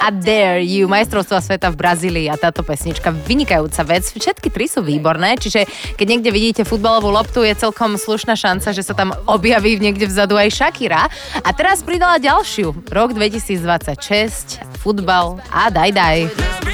a Dare You, majstrovstvá sveta v Brazílii a táto pesnička, vynikajúca vec. Všetky tri sú výborné, čiže keď niekde vidíte futbalovú loptu, je celkom slušná šanca, že sa tam objaví niekde vzadu aj Shakira. A teraz pridala ďalšiu, rok 2026, futbal a daj.